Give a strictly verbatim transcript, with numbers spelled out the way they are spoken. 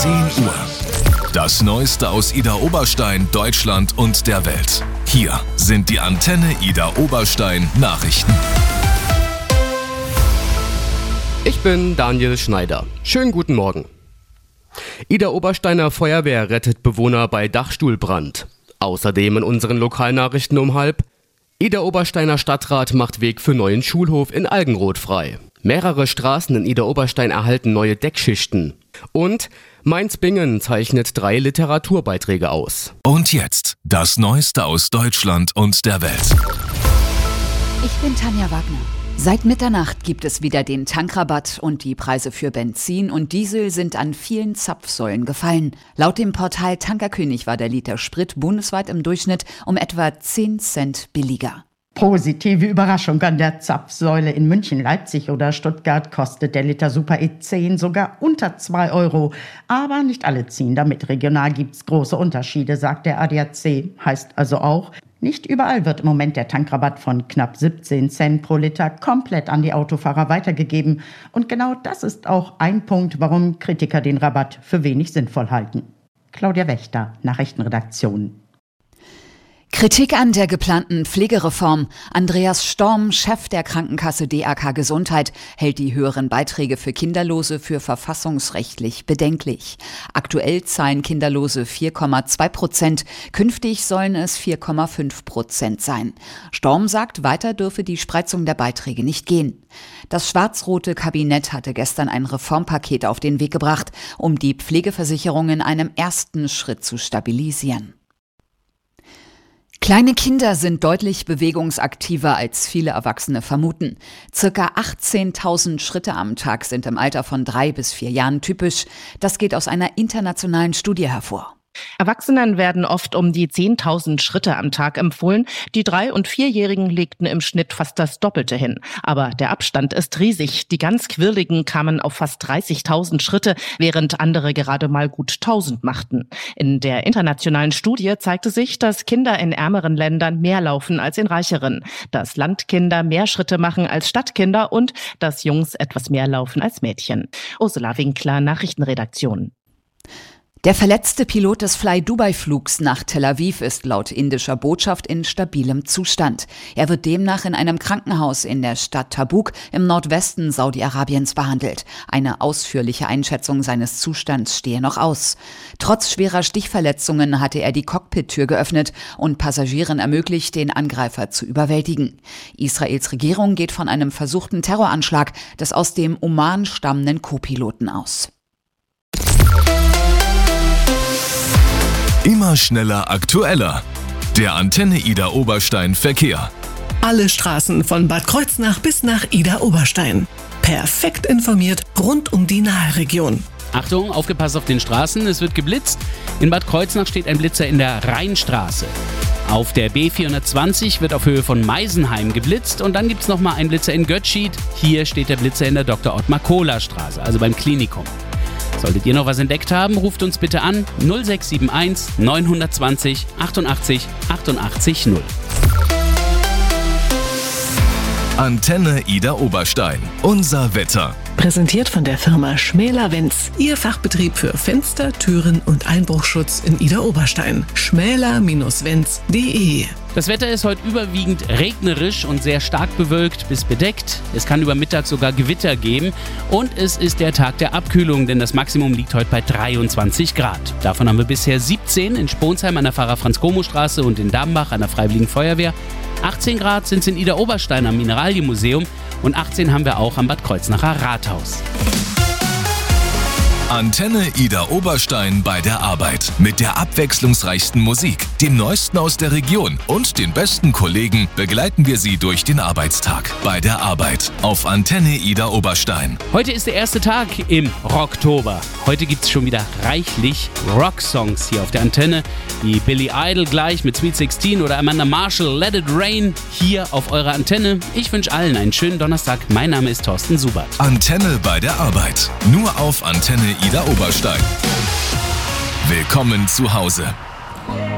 zehn Uhr. Das Neueste aus Idar Oberstein, Deutschland und der Welt. Hier sind die Antenne Idar Oberstein Nachrichten. Ich bin Daniel Schneider. Schönen guten Morgen. Idar Obersteiner Feuerwehr rettet Bewohner bei Dachstuhlbrand. Außerdem in unseren Lokalnachrichten um halb: Idar Obersteiner Stadtrat macht Weg für neuen Schulhof in Algenroth frei. Mehrere Straßen in Idar Oberstein erhalten neue Deckschichten. Und Mainz-Bingen zeichnet drei Literaturbeiträge aus. Und jetzt das Neueste aus Deutschland und der Welt. Ich bin Tanja Wagner. Seit Mitternacht gibt es wieder den Tankrabatt und die Preise für Benzin und Diesel sind an vielen Zapfsäulen gefallen. Laut dem Portal Tankerkönig war der Liter Sprit bundesweit im Durchschnitt um etwa zehn Cent billiger. Positive Überraschung an der Zapfsäule. In München, Leipzig oder Stuttgart kostet der Liter Super E zehn sogar unter zwei Euro. Aber nicht alle ziehen damit. Regional gibt's große Unterschiede, sagt der A D A C. Heißt also auch, nicht überall wird im Moment der Tankrabatt von knapp siebzehn Cent pro Liter komplett an die Autofahrer weitergegeben. Und genau das ist auch ein Punkt, warum Kritiker den Rabatt für wenig sinnvoll halten. Claudia Wächter, Nachrichtenredaktion. Kritik an der geplanten Pflegereform. Andreas Storm, Chef der Krankenkasse D A K Gesundheit, hält die höheren Beiträge für Kinderlose für verfassungsrechtlich bedenklich. Aktuell zahlen Kinderlose vier Komma zwei Prozent, künftig sollen es vier Komma fünf Prozent sein. Storm sagt, weiter dürfe die Spreizung der Beiträge nicht gehen. Das schwarz-rote Kabinett hatte gestern ein Reformpaket auf den Weg gebracht, um die Pflegeversicherung in einem ersten Schritt zu stabilisieren. Kleine Kinder sind deutlich bewegungsaktiver, als viele Erwachsene vermuten. Circa achtzehntausend Schritte am Tag sind im Alter von drei bis vier Jahren typisch. Das geht aus einer internationalen Studie hervor. Erwachsenen werden oft um die zehntausend Schritte am Tag empfohlen. Die Drei- und Vierjährigen legten im Schnitt fast das Doppelte hin. Aber der Abstand ist riesig. Die ganz Quirligen kamen auf fast dreißigtausend Schritte, während andere gerade mal gut tausend machten. In der internationalen Studie zeigte sich, dass Kinder in ärmeren Ländern mehr laufen als in reicheren, dass Landkinder mehr Schritte machen als Stadtkinder und dass Jungs etwas mehr laufen als Mädchen. Ursula Winkler, Nachrichtenredaktion. Der verletzte Pilot des Fly-Dubai-Flugs nach Tel Aviv ist laut indischer Botschaft in stabilem Zustand. Er wird demnach in einem Krankenhaus in der Stadt Tabuk im Nordwesten Saudi-Arabiens behandelt. Eine ausführliche Einschätzung seines Zustands stehe noch aus. Trotz schwerer Stichverletzungen hatte er die Cockpit-Tür geöffnet und Passagieren ermöglicht, den Angreifer zu überwältigen. Israels Regierung geht von einem versuchten Terroranschlag des aus dem Oman stammenden Co-Piloten aus. Immer schneller, aktueller. Der Antenne Idar Oberstein Verkehr. Alle Straßen von Bad Kreuznach bis nach Idar Oberstein. Perfekt informiert rund um die Nahe-Region. Achtung, aufgepasst auf den Straßen, es wird geblitzt. In Bad Kreuznach steht ein Blitzer in der Rheinstraße. Auf der B vierhundertzwanzig wird auf Höhe von Meisenheim geblitzt und dann gibt es nochmal einen Blitzer in Götzschied. Hier steht der Blitzer in der Doktor Ottmar Kohler Straße, also beim Klinikum. Solltet ihr noch was entdeckt haben, ruft uns bitte an null sechs sieben eins neun zwei null achtundachtzig achtundachtzig null. Antenne Idar Oberstein. Unser Wetter. Präsentiert von der Firma Schmäler-Wenz. Ihr Fachbetrieb für Fenster, Türen und Einbruchschutz in Idar Oberstein. schmäler Bindestrich wenz punkt de. Das Wetter ist heute überwiegend regnerisch und sehr stark bewölkt bis bedeckt. Es kann über Mittag sogar Gewitter geben und es ist der Tag der Abkühlung, denn das Maximum liegt heute bei dreiundzwanzig Grad. Davon haben wir bisher siebzehn in Sponsheim an der Pfarrer-Franz-Como-Straße und in Dambach an der Freiwilligen Feuerwehr. achtzehn Grad sind es in Idar Oberstein am Mineralienmuseum und achtzehn haben wir auch am Bad Kreuznacher Rathaus. Antenne Idar Oberstein bei der Arbeit. Mit der abwechslungsreichsten Musik, dem Neuesten aus der Region und den besten Kollegen begleiten wir Sie durch den Arbeitstag. Bei der Arbeit auf Antenne Idar Oberstein. Heute ist der erste Tag im Rocktober. Heute gibt es schon wieder reichlich Rocksongs hier auf der Antenne. Wie Billy Idol gleich mit Sweet sixteen oder Amanda Marshall, Let It Rain hier auf eurer Antenne. Ich wünsche allen einen schönen Donnerstag. Mein Name ist Thorsten Subert. Antenne bei der Arbeit. Nur auf Antenne Idar Oberstein. Willkommen zu Hause.